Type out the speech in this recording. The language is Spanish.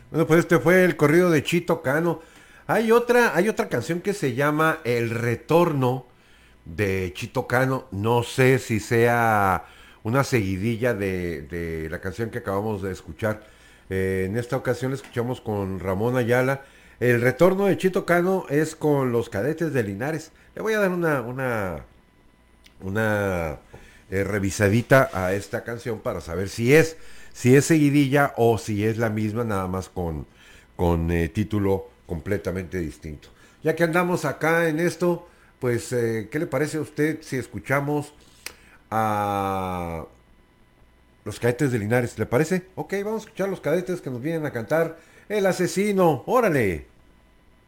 Bueno, pues este fue el corrido de Chito Cano. Hay otra canción que se llama El Retorno de Chito Cano. No sé si sea una seguidilla de la canción que acabamos de escuchar. En esta ocasión la escuchamos con Ramón Ayala. El Retorno de Chito Cano es con los Cadetes de Linares. Le voy a dar una revisadita a esta canción para saber si es seguidilla o si es la misma, nada más con título completamente distinto. Ya que andamos acá en esto, pues, ¿qué le parece a usted si escuchamos a los Cadetes de Linares? ¿Le parece? Ok, vamos a escuchar los Cadetes que nos vienen a cantar El Asesino. ¡Órale!